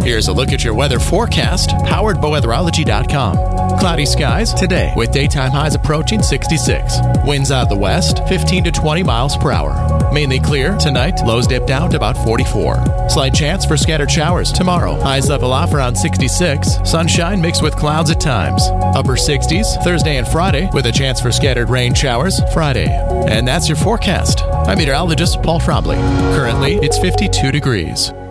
Here's a look at your weather forecast, powered by weatherology.com. Cloudy skies today with daytime highs approaching 66. Winds out of the west, 15 to 20 miles per hour. Mainly clear tonight, lows dip down to about 44. Slight chance for scattered showers tomorrow. Highs level off around 66. Sunshine mixed with clouds at times. Upper 60s Thursday and Friday with a chance for scattered rain showers Friday. And that's your forecast. I'm meteorologist Paul Frombley. Currently, it's 52 degrees.